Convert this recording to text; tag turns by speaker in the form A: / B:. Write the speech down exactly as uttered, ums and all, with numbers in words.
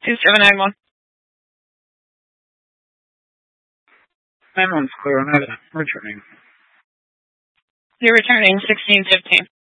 A: two seven nine one.
B: nine one's clear on that. Returning.
A: You're returning sixteen fifteen.